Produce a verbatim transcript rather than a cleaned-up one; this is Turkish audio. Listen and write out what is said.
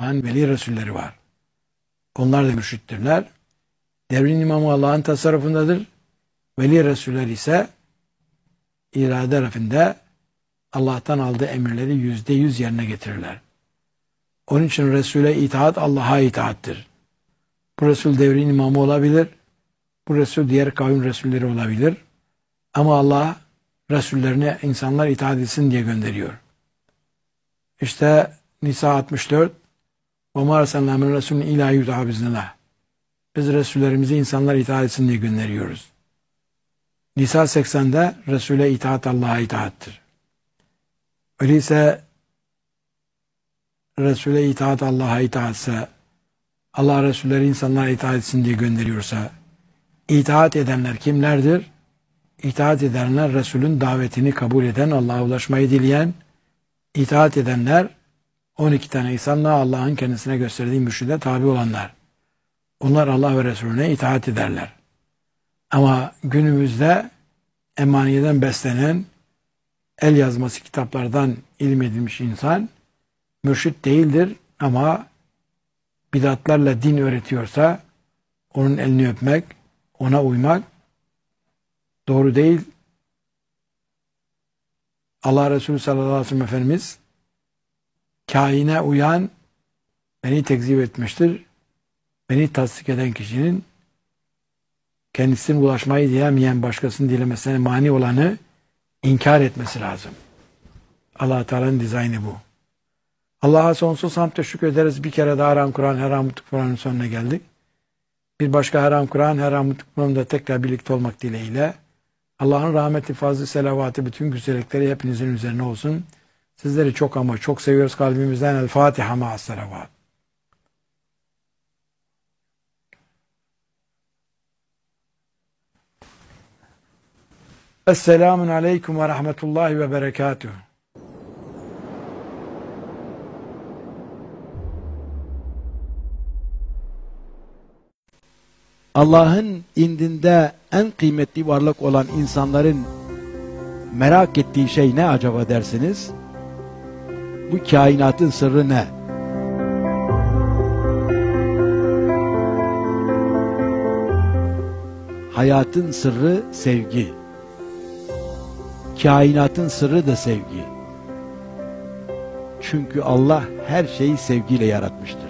Allah'ın veli Resulleri var. Onlar da mürşittirler. Devrin imamı Allah'ın tasarrufundadır. Veli Resuller ise irade rafinde Allah'tan aldığı emirleri yüzde yüz yerine getirirler. Onun için Resul'e itaat Allah'a itaattir. Bu Resul devrin imamı olabilir. Bu Resul diğer kavim Resulleri olabilir. Ama Allah Resullerine insanlar itaat etsin diye gönderiyor. İşte Nisa altmış dört وَمَا رَسَلْنَا مِنْ رَسُولٍ اِلَٰهِ يُدْعَى بِزْنِلَّهِ Biz Resullerimizi insanlar itaat etsin diye gönderiyoruz. Nisa seksende Resul'e itaat Allah'a itaattir. Öyleyse Resul'e itaat Allah'a itaatse, Allah Resulleri insanlara itaat etsin diye gönderiyorsa, itaat edenler kimlerdir? İtaat edenler Resul'ün davetini kabul eden, Allah'a ulaşmayı dileyen, itaat edenler on iki tane insanla Allah'ın kendisine gösterdiği mürşide tabi olanlar. Onlar Allah ve Resulüne itaat ederler. Ama günümüzde emaniyeden beslenen, el yazması kitaplardan ilim edilmiş insan mürşit değildir ama bidatlarla din öğretiyorsa onun elini öpmek, ona uymak doğru değil. Allah Resulü sallallahu aleyhi ve sellem Efendimiz kaine uyan beni tekzip etmiştir. Beni tasdik eden kişinin kendisine ulaşmayı dilemeyen başkasının dilemesine mani olanı inkar etmesi lazım. Allah Teala'nın dizaynı bu. Allah'a sonsuz hamd ve şükür ederiz. Bir kere daha Haram Kur'an, Haram Mutluluk Kur'an'ın sonuna geldik. Bir başka Haram Kur'an, Haram Mutluluk Kur'an'da tekrar birlikte olmak dileğiyle Allah'ın rahmeti, fazlı, selavatı, bütün güzellikleri hepinizin üzerine olsun. Sizleri çok ama çok seviyoruz kalbimizden. El Fatiha ma'as selavat. Esselamun aleyküm ve rahmetullahi ve berekatuhu. Allah'ın indinde en kıymetli varlık olan insanların merak ettiği şey ne acaba dersiniz? Bu kainatın sırrı ne? Hayatın sırrı sevgi. Kainatın sırrı da sevgi. Çünkü Allah her şeyi sevgiyle yaratmıştır.